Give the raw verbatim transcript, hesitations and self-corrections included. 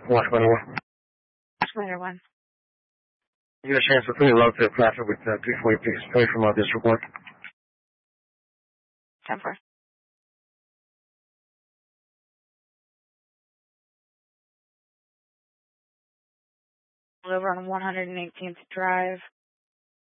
Watch one. Later one. You get a chance to fully load to the platform with uh, three forty, please. Coming from uh, this report. ten four. Over on one hundred eighteenth Drive.